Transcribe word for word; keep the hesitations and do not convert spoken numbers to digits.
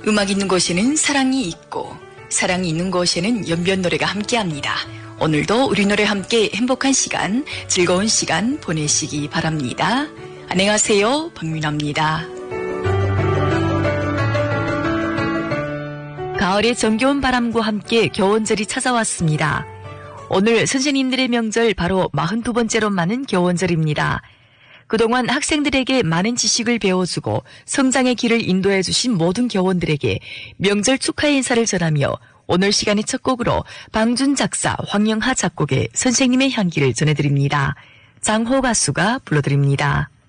음악 있는 곳에는 사랑이 있고 사랑이 있는 곳에는 연변 노래가 함께합니다. 오늘도 우리 노래 함께 행복한 시간, 즐거운 시간 보내시기 바랍니다. 안녕하세요, 박민아입니다. 가을의 정겨운 바람과 함께 겨원절이 찾아왔습니다. 오늘 선생님들의 명절 바로 마흔두 번째로 많은 겨원절입니다. 그동안 학생들에게 많은 지식을 배워주고 성장의 길을 인도해 주신 모든 교원들에게 명절 축하 인사를 전하며 오늘 시간의 첫 곡으로 방준 작사, 황영하 작곡의 선생님의 향기를 전해드립니다. 장호 가수가 불러드립니다.